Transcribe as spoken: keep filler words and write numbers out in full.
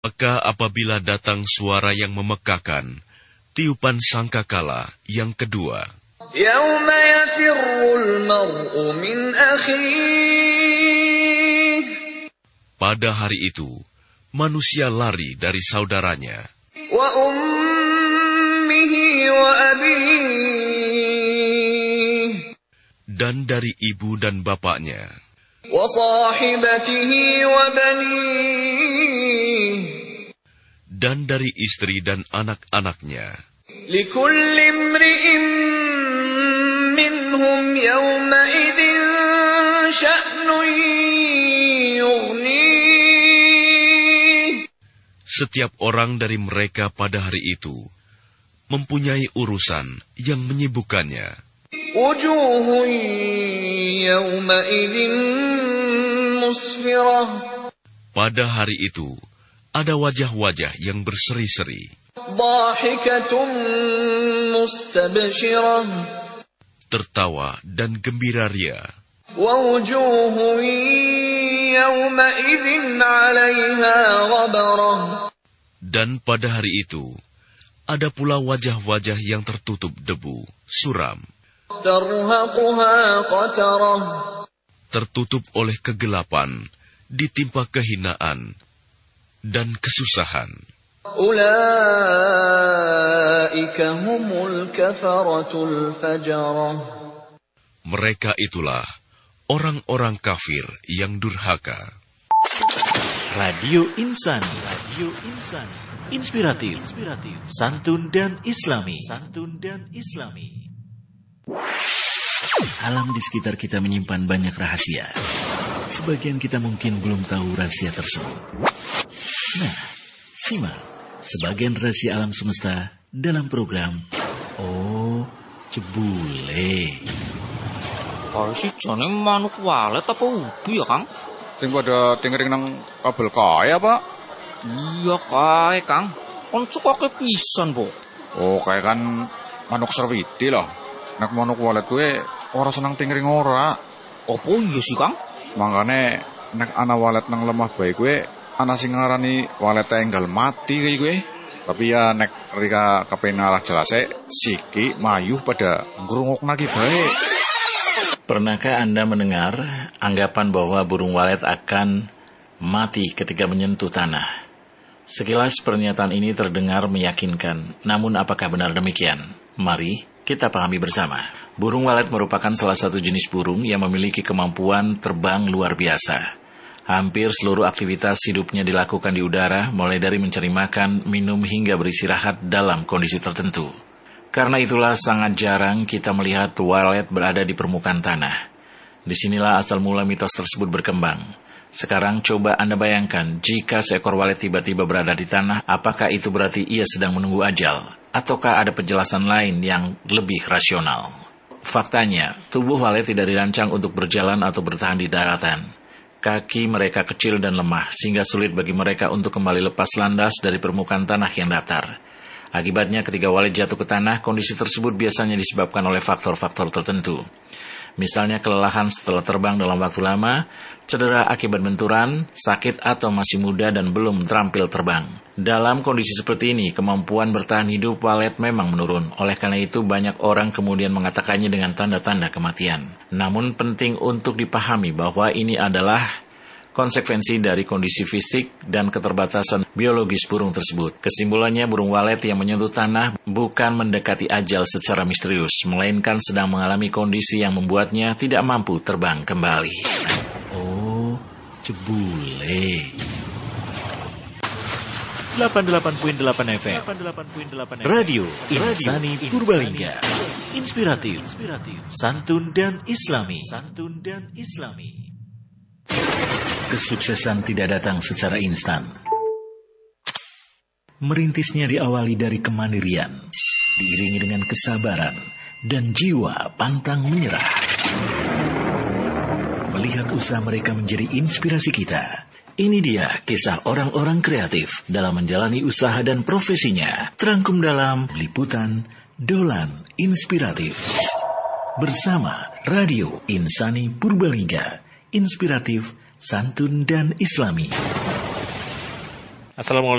Maka apabila datang suara yang memekakan, tiupan sangkakala yang kedua. Yauma yafirrul mar'u min akhih. Pada hari itu, manusia lari dari saudaranya. Wa ummihi wa abih. Dan dari ibu dan bapaknya. Wa sahibatihi wa banih. Dan dari istri dan anak-anaknya. Likulli imri'in minhum yawma idin sya'nun yughnih. Setiap orang dari mereka pada hari itu mempunyai urusan yang menyibukkannya. Wujuhun yawma idin musfirah. Pada hari itu ada wajah-wajah yang berseri-seri. Dhahikatun mustabshirah. Tertawa dan gembira ria. Wa wujuhun yawma idin 'alaiha ghabarah. Dan pada hari itu ada pula wajah-wajah yang tertutup debu, suram. Tarhaquha qatarah. Tertutup oleh kegelapan, ditimpa kehinaan dan kesusahan. Ulaika humul kafaratul fajarah. Mereka itulah orang-orang kafir yang durhaka. Radio Insani, Radio Insani, inspiratif, inspiratif, santun dan islami, santun dan islami. Alam di sekitar kita menyimpan banyak rahasia. Sebagian kita mungkin belum tahu rahasia tersebut. Nah, simak sebagian rahasia alam semesta dalam program Oh Jebule. Kalau sih jane manuk walet apa udu ya, Kang? Sing pada tingering nang kabel kae apa? Iya kae, Kang. Kon suka pisan, Po. Oh, kayak kan manuk serwiti lah. Nek manuk walet kuwi ora seneng tingering ora. Apa iya sih, Kang? Mangkane nek ana walet nang lemah bae kuwi ana sing ngarani walet enggal mati kuwi kuwi. Tapi ya nek rika kepen arah jelase siki mayuh pada ngrungokna ki bae. Pernahkah Anda mendengar anggapan bahwa burung walet akan mati ketika menyentuh tanah? Sekilas pernyataan ini terdengar meyakinkan, namun apakah benar demikian? Mari kita pahami bersama. Burung walet merupakan salah satu jenis burung yang memiliki kemampuan terbang luar biasa. Hampir seluruh aktivitas hidupnya dilakukan di udara, mulai dari mencari makan, minum, hingga beristirahat dalam kondisi tertentu. Karena itulah sangat jarang kita melihat walet berada di permukaan tanah. Disinilah asal mula mitos tersebut berkembang. Sekarang coba Anda bayangkan, jika seekor walet tiba-tiba berada di tanah, apakah itu berarti ia sedang menunggu ajal? Ataukah ada penjelasan lain yang lebih rasional? Faktanya, tubuh walet tidak dirancang untuk berjalan atau bertahan di daratan. Kaki mereka kecil dan lemah, sehingga sulit bagi mereka untuk kembali lepas landas dari permukaan tanah yang datar. Akibatnya ketika walet jatuh ke tanah, kondisi tersebut biasanya disebabkan oleh faktor-faktor tertentu. Misalnya kelelahan setelah terbang dalam waktu lama, cedera akibat benturan, sakit atau masih muda dan belum terampil terbang. Dalam kondisi seperti ini, kemampuan bertahan hidup walet memang menurun. Oleh karena itu, banyak orang kemudian mengatakannya dengan tanda-tanda kematian. Namun penting untuk dipahami bahwa ini adalah konsekuensi dari kondisi fisik dan keterbatasan biologis burung tersebut. Kesimpulannya, burung walet yang menyentuh tanah bukan mendekati ajal secara misterius, melainkan sedang mengalami kondisi yang membuatnya tidak mampu terbang kembali. Oh, Jebule. delapan puluh delapan koma delapan F M Radio Insani Purbalingga. Inspiratif, santun dan islami. Santun dan islami. Kesuksesan tidak datang secara instan. Merintisnya diawali dari kemandirian, diiringi dengan kesabaran dan jiwa pantang menyerah. Melihat usaha mereka menjadi inspirasi kita. Ini dia kisah orang-orang kreatif dalam menjalani usaha dan profesinya. Terangkum dalam liputan Dolan Inspiratif. Bersama Radio Insani Purbalingga. Inspiratif, santun dan islami. Assalamualaikum.